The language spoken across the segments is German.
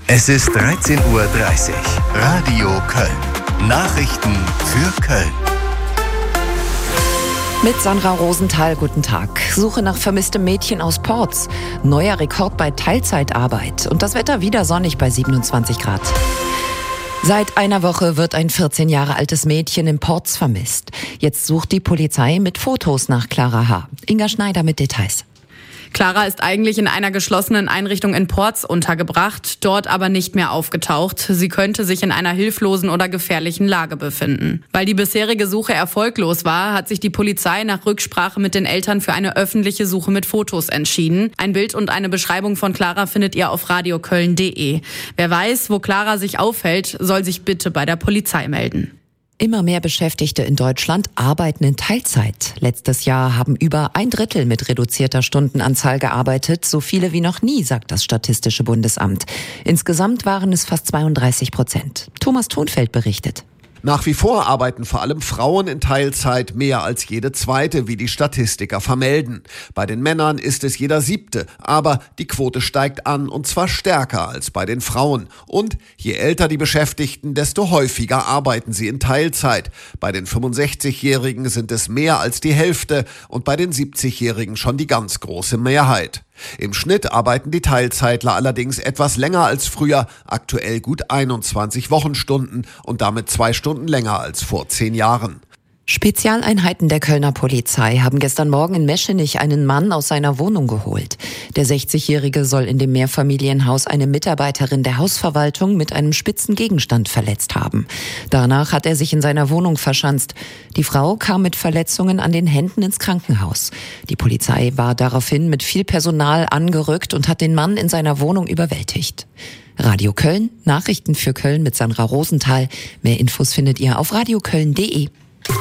Es ist 13:30 Uhr. Radio Köln. Nachrichten für Köln. Mit Sandra Rosenthal, guten Tag. Suche nach vermisstem Mädchen aus Porz. Neuer Rekord bei Teilzeitarbeit. Und das Wetter wieder sonnig bei 27 Grad. Seit einer Woche wird ein 14 Jahre altes Mädchen in Porz vermisst. Jetzt sucht die Polizei mit Fotos nach Clara H. Inga Schneider mit Details. Clara ist eigentlich in einer geschlossenen Einrichtung in Porz untergebracht, dort aber nicht mehr aufgetaucht. Sie könnte sich in einer hilflosen oder gefährlichen Lage befinden. Weil die bisherige Suche erfolglos war, hat sich die Polizei nach Rücksprache mit den Eltern für eine öffentliche Suche mit Fotos entschieden. Ein Bild und eine Beschreibung von Clara findet ihr auf radioköln.de. Wer weiß, wo Clara sich aufhält, soll sich bitte bei der Polizei melden. Immer mehr Beschäftigte in Deutschland arbeiten in Teilzeit. Letztes Jahr haben über 1/3 mit reduzierter Stundenanzahl gearbeitet, so viele wie noch nie, sagt das Statistische Bundesamt. Insgesamt waren es fast 32%. Thomas Thunfeld berichtet. Nach wie vor arbeiten vor allem Frauen in Teilzeit mehr als jede zweite, wie die Statistiker vermelden. Bei den Männern ist es jeder 7., aber die Quote steigt an und zwar stärker als bei den Frauen. Und je älter die Beschäftigten, desto häufiger arbeiten sie in Teilzeit. Bei den 65-Jährigen sind es mehr als die Hälfte und bei den 70-Jährigen schon die ganz große Mehrheit. Im Schnitt arbeiten die Teilzeitler allerdings etwas länger als früher, aktuell gut 21 Wochenstunden und damit 2 Stunden länger als vor 10 Jahren. Spezialeinheiten der Kölner Polizei haben gestern Morgen in Meschenich einen Mann aus seiner Wohnung geholt. Der 60-Jährige soll in dem Mehrfamilienhaus eine Mitarbeiterin der Hausverwaltung mit einem spitzen Gegenstand verletzt haben. Danach hat er sich in seiner Wohnung verschanzt. Die Frau kam mit Verletzungen an den Händen ins Krankenhaus. Die Polizei war daraufhin mit viel Personal angerückt und hat den Mann in seiner Wohnung überwältigt. Radio Köln, Nachrichten für Köln mit Sandra Rosenthal. Mehr Infos findet ihr auf radioköln.de.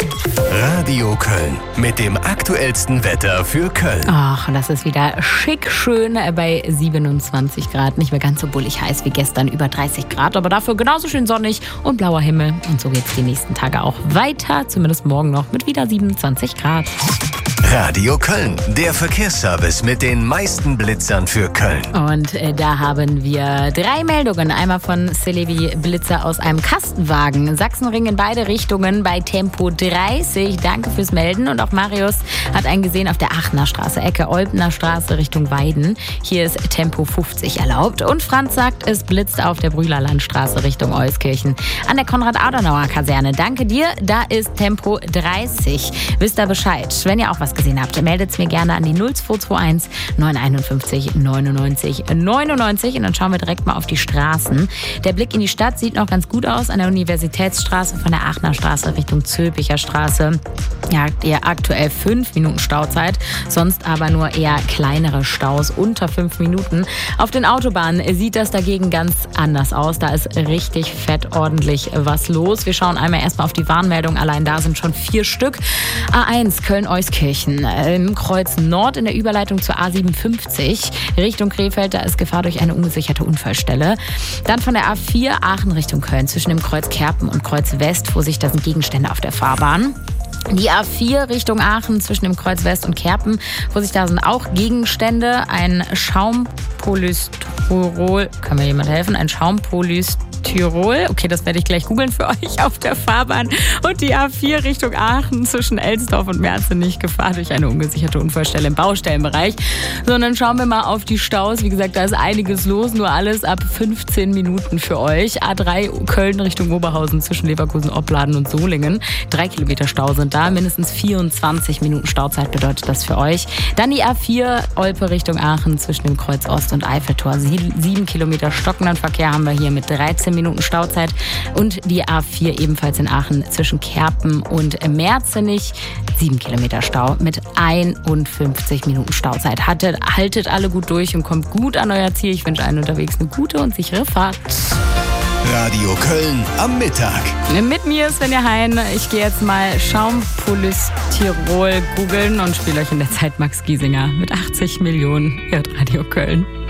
Radio Köln mit dem aktuellsten Wetter für Köln. Ach, das ist wieder schick schön bei 27 Grad. Nicht mehr ganz so bullig heiß wie gestern, über 30 Grad, aber dafür genauso schön sonnig und blauer Himmel. Und so geht's die nächsten Tage auch weiter, zumindest morgen noch mit wieder 27 Grad. Radio Köln, der Verkehrsservice mit den meisten Blitzern für Köln. Und da haben wir 3 Meldungen. Einmal von Celebi Blitzer aus einem Kastenwagen. Sachsenring in beide Richtungen bei Tempo 30. Danke fürs Melden. Und auch Marius hat einen gesehen auf der Aachener Straße, Ecke Olpener Straße Richtung Weiden. Hier ist Tempo 50 erlaubt. Und Franz sagt, es blitzt auf der Brühlerlandstraße Richtung Euskirchen an der Konrad-Adenauer-Kaserne. Danke dir, da ist Tempo 30. Wisst ihr Bescheid? Wenn ihr auch was gesehen habt, meldet es mir gerne an die 0221 951 99 99 und dann schauen wir direkt mal auf die Straßen. Der Blick in die Stadt sieht noch ganz gut aus an der Universitätsstraße von der Aachener Straße Richtung Zülpicher Straße. Ja, ihr aktuell 5 Minuten Stauzeit, sonst aber nur eher kleinere Staus unter 5 Minuten. Auf den Autobahnen sieht das dagegen ganz anders aus. Da ist richtig fett ordentlich was los. Wir schauen einmal erstmal auf die Warnmeldung. Allein da sind schon 4 Stück. A1 Köln-Euskirchen. Im Kreuz Nord in der Überleitung zur A57 Richtung Krefeld, da ist Gefahr durch eine ungesicherte Unfallstelle. Dann von der A4 Aachen Richtung Köln zwischen dem Kreuz Kerpen und Kreuz West, Vorsicht, da sind Gegenstände auf der Fahrbahn. Die A4 Richtung Aachen zwischen dem Kreuz West und Kerpen, Vorsicht, da sind auch Gegenstände. Ein Schaumpolystyrol, kann mir jemand helfen? Ein Schaumpolystyrol, okay, das werde ich gleich googeln für euch auf der Fahrbahn. Und die A4 Richtung Aachen zwischen Elsdorf und Merzenich, Gefahr durch eine ungesicherte Unfallstelle im Baustellenbereich. Sondern schauen wir mal auf die Staus. Wie gesagt, da ist einiges los, nur alles ab 15 Minuten für euch. A3 Köln Richtung Oberhausen zwischen Leverkusen, Opladen und Solingen. 3 Kilometer Stau sind da, mindestens 24 Minuten Stauzeit bedeutet das für euch. Dann die A4 Olpe Richtung Aachen zwischen dem Kreuz Ost und Eiffeltor. 7 Kilometer stockenden Verkehr haben wir hier mit 13 Minuten Stauzeit. Und die A4 ebenfalls in Aachen zwischen Kerpen und Merzenich. 7 Kilometer Stau mit 51 Minuten Stauzeit. Haltet alle gut durch und kommt gut an euer Ziel. Ich wünsche allen unterwegs eine gute und sichere Fahrt. Radio Köln am Mittag. Mit mir Svenja Hein. Ich gehe jetzt mal Schaumpolystyrol googeln und spiele euch in der Zeit Max Giesinger mit 80 Millionen. Hört Radio Köln.